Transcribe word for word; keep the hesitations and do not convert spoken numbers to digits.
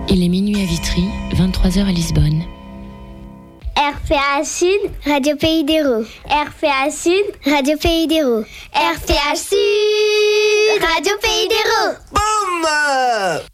Il est minuit à Vitry, vingt-trois heures à Lisbonne. R P A Sud, Radio Pays d'Hérault. R P A Sud, Radio Pays d'Hérault. R P A Sud, Radio Pays d'Hérault. Boum!